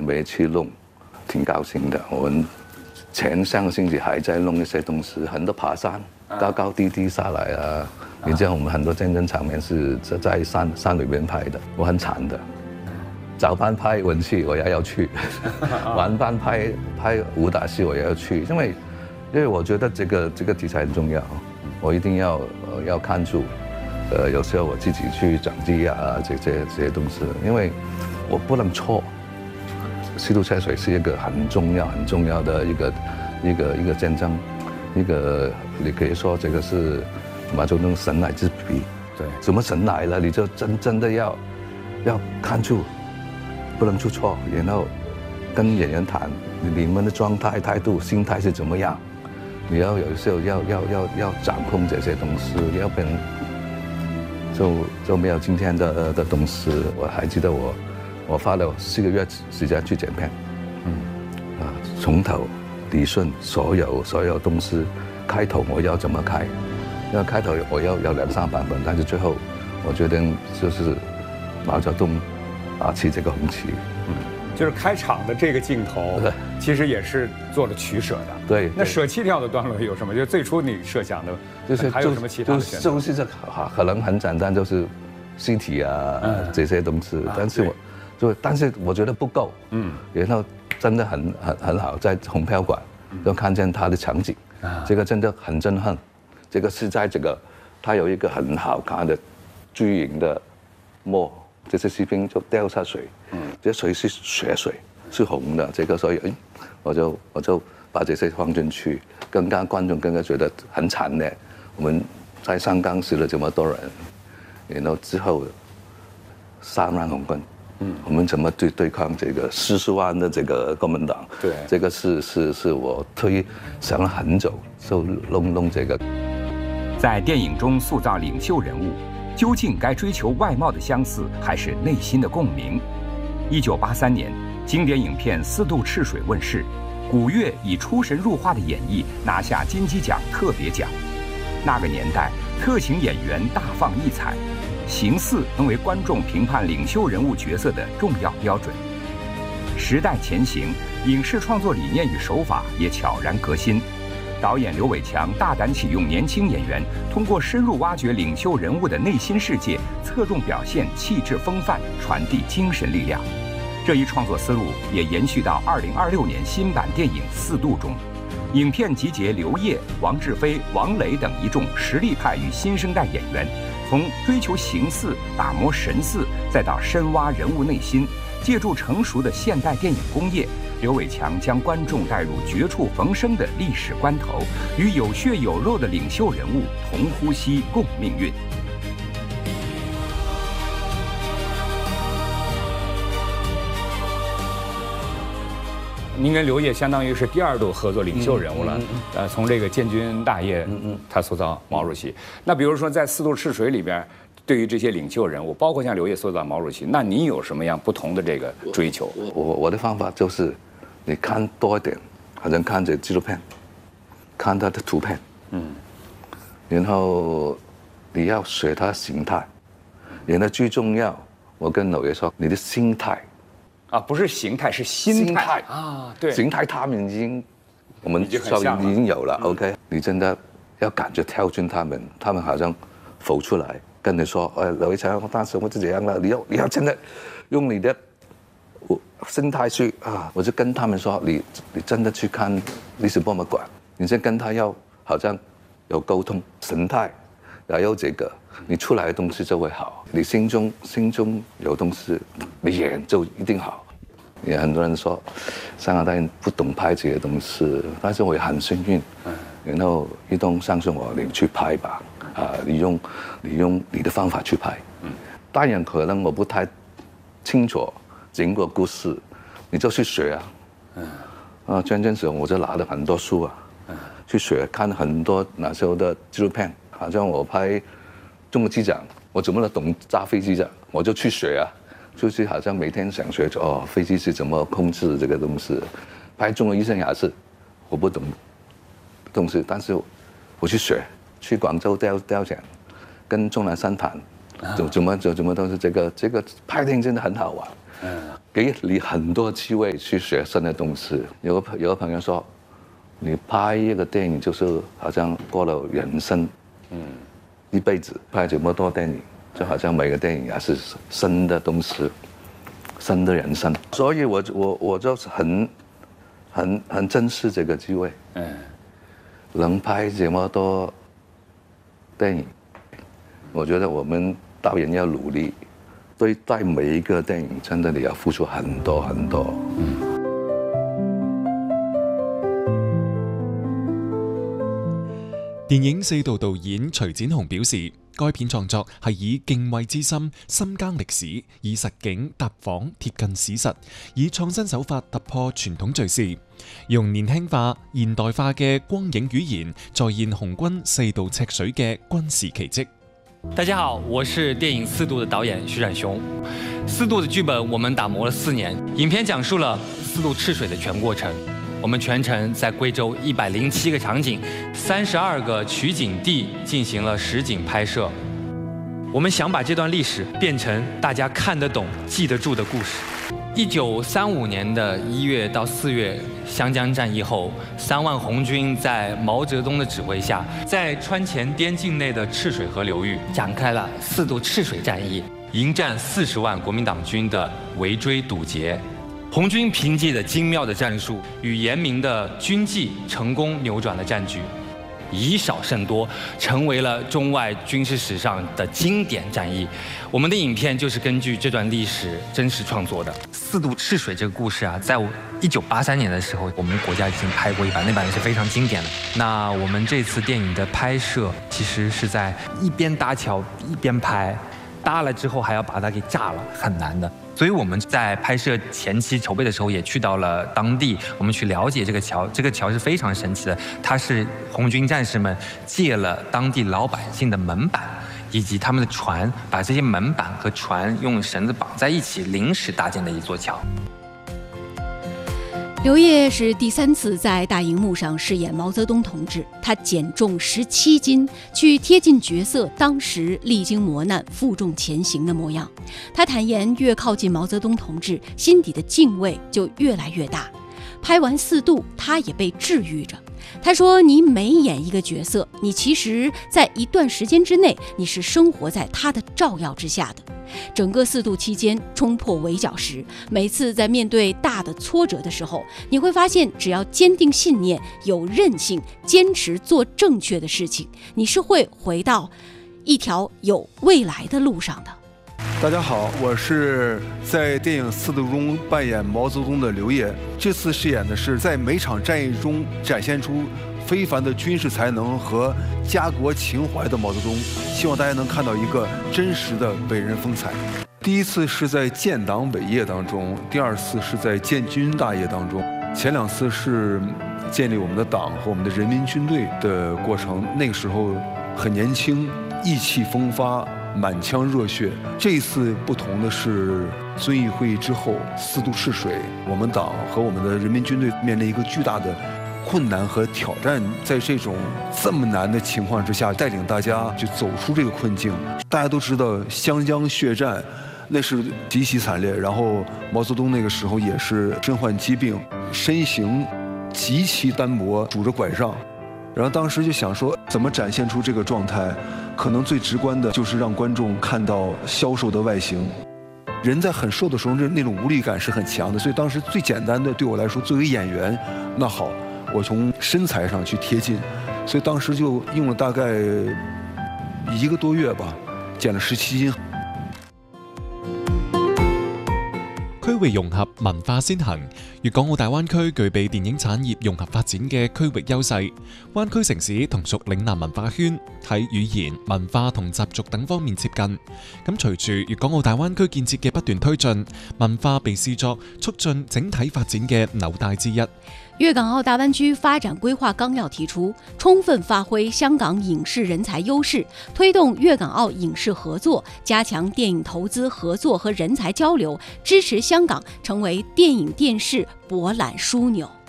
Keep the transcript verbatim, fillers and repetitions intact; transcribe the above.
备去弄，挺高兴的。我们前上个星期还在弄一些东西，很多爬山，高高低低下来啊。你知道我们很多战争场面是在在山山里面拍的，我很惨的。早班拍文戏我也要去，晚班拍拍武打戏我也要去，因为因为我觉得这个这个题材很重要，我一定要呃要看住，呃有时候我自己去掌机啊这些这些东西，因为我不能错。西渡赤水是一个很重要很重要的一个一个一个战争，一个你可以说这个是马中东神来之笔， 对， 什么神来了你就真真的要要看住。不能出错，然后跟演员谈你们的状态、态度、心态是怎么样。你要有时候要要要要掌控这些东西，要不然就就没有今天的的东西。我还记得我我花了四个月时间去剪片，嗯，啊，从头理顺所有所有东西，开头我要怎么开，因为开头我要有两三版本，但是最后我决定就是毛泽东。啊，起这个红旗， 嗯，就是开场的这个镜头，其实也是做了取舍的。 对， 那舍弃掉的段落有什么？就最初你设想的， 就是还有什么其他的选择？ 就是这可能很简单，就是尸体啊、嗯、这些东西，但是我就但是我觉得不够，嗯，然后真的很很很好，在红票馆就看见他的场景，啊，这个真的很震撼。这个是在这个，它有一个很好看的巨型的墨。这些士兵就掉下水，嗯，这水是血水，是红的。这个所以，哎，我就我就把这些放进去，更加观众更加觉得很惨烈。我们在上岗死了这么多人，然后之后三万红军，嗯，我们怎么对对抗这个四十万的这个国民党？ 对， 这个是是是我推想了很久，就弄弄这个。 在电影中塑造领袖人物。究竟该追求外貌的相似，还是内心的共鸣？一九八三年，经典影片《四渡赤水》问世，古月以出神入化的演绎拿下金鸡奖特别奖。那个年代，特型演员大放异彩，形似能为观众评判领袖人物角色的重要标准。时代前行，影视创作理念与手法也悄然革新。导演刘伟强大胆启用年轻演员，通过深入挖掘领袖人物的内心世界，侧重表现气质风范，传递精神力量。这一创作思路也延续到二零二六年新版电影《四渡》中。影片集结刘烨、王志飞、王磊等一众实力派与新生代演员，从追求形似、打磨神似，再到深挖人物内心，借助成熟的现代电影工业。刘伟强将观众带入绝处逢生的历史关头，与有血有肉的领袖人物同呼吸共命运。 您跟刘烨相当于是第二度合作领袖人物了，嗯嗯、呃，从这个建军大业，嗯嗯，他塑造毛主席。那比如说在《四渡赤水》里边，对于这些领袖人物，包括像刘烨塑造毛主席，那你有什么样不同的这个追求？ 我我我的方法就是。你看多一点，好像看这纪录片，看他的图片，嗯，然后你要学他的形态，然后最重要，我跟老爷说，你的心态， 啊，不是形态，是心态啊，对， 形态他们已经，我们说已经有了 ，OK， 你真的要感觉跳进他们，他们好像浮出来，跟你说，哎，老爷强，当时我是这样了，你要你要真的用你的。我心态去啊，我就跟他们说，你你真的去看历史博物馆，你先跟他要好像有沟通，神态，然后这个，你出来的东西就会好。你心中心中有东西，你演就一定好。也很多人说，香港导演不懂拍这些东西，但是我也很幸运，然后一东相信我，你去拍吧，啊，你用你用你的方法去拍。当然可能我不太清楚。整个故事，你就去学啊，嗯，啊，真正时候我就拿了很多书啊，嗯，去学，看很多那时候的纪录片，好像我拍中国机长，我怎么能懂炸飞机的，我就去学啊，就是好像每天想学哦，飞机是怎么控制这个东西，拍中国医生也是，我不懂东西，但是我去学，去广州雕雕像，跟钟南山谈，怎怎么怎怎么都是这个这个拍电影真的很好玩。嗯， 给你很多机会去学新的东西。有个有个朋友说，你拍一个电影就是好像过了人生，嗯，一辈子拍这么多电影，就好像每个电影也是新的东西，新的人生。所以我我我就是很很很珍视这个机会，嗯，能拍这么多电影，我觉得我们导演要努力。对待每一个电影，真的你要付出很多很多。嗯。 電影四道導演徐展雄表示，該片創作係以敬畏之心深耕歷史，以實景搭仿貼近史實，以創新手法突破傳統敘事，用年輕化、現代化嘅光影語言，再現紅軍四道赤水嘅軍事奇蹟。 大家好，我是电影《四渡》的导演徐展雄。《四渡》的剧本我们打磨了四年，影片讲述了四渡赤水的全过程。我们全程在贵州一百零七个场景、三十二个取景地进行了实景拍摄。我们想把这段历史变成大家看得懂、记得住的故事。一九三五年的一月到四月，湘江战役后，三万红军在毛泽东的指挥下，在川黔滇境内的赤水河流域展开了四渡赤水战役，迎战四十万国民党军的围追堵截。红军凭借着精妙的战术与严明的军纪，成功扭转了战局，以少胜多，成为了中外军事史上的经典战役。我们的影片就是根据这段历史真实创作的。四渡赤水这个故事啊，在一九八三年的时候，我们国家已经拍过一版，那版也是非常经典的。那我们这次电影的拍摄，其实是在一边搭桥一边拍，搭了之后还要把它给炸了，很难的。所以我们在拍摄前期筹备的时候，也去到了当地，我们去了解这个桥。这个桥是非常神奇的，它是红军战士们借了当地老百姓的门板以及他们的船，把这些门板和船用绳子绑在一起，临时搭建的一座桥。 刘烨是第三次在大荧幕上饰演毛泽东同志，他减重十七斤，去贴近角色当时历经磨难、负重前行的模样。他坦言，越靠近毛泽东同志，心底的敬畏就越来越大。拍完四渡，他也被治愈着。他说，你每演一个角色，你其实在一段时间之内，你是生活在他的照耀之下的。整个四渡期间冲破围剿时，每次在面对大的挫折的时候，你会发现，只要坚定信念、有韧性、坚持做正确的事情，你是会回到一条有未来的路上的。 大家好，我是在电影《四渡》中扮演毛泽东的刘烨。这次饰演的是在每场战役中展现出非凡的军事才能和家国情怀的毛泽东，希望大家能看到一个真实的伟人风采。第一次是在建党伟业当中，第二次是在建军大业当中，前两次是建立我们的党和我们的人民军队的过程。那个时候很年轻，意气风发，满腔热血。这一次不同的是，遵义会议之后，四渡赤水，我们党和我们的人民军队面临一个巨大的困难和挑战，在这种这么难的情况之下，带领大家去走出这个困境。大家都知道湘江血战，那是极其惨烈。然后毛泽东那个时候也是身患疾病，身形极其单薄，拄着拐杖。然后当时就想说，怎么展现出这个状态？可能最直观的就是让观众看到消瘦的外形。人在很瘦的时候，那那种无力感是很强的。所以当时最简单的，对我来说，作为演员，那好，我从身材上去贴近。所以当时就用了大概一个多月吧，减了十七斤。 區域融合，文化先行。粵港澳大灣區具備電影產業融合發展嘅區域優勢，灣區城市同屬嶺南文化圈，喺語言、文化同習俗等方面接近。咁隨住粵港澳大灣區建設嘅不斷推進，文化被視作促進整體發展嘅紐帶之一。 粤港澳大湾区发展规划纲要提出，充分发挥香港影视人才优势，推动粤港澳影视合作，加强电影投资合作和人才交流，支持香港成为电影电视博览枢纽。